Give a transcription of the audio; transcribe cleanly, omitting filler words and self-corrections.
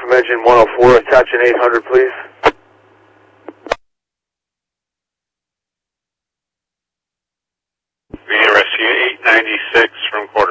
engine 104, attaching 800, please. Rescue 896 from quarter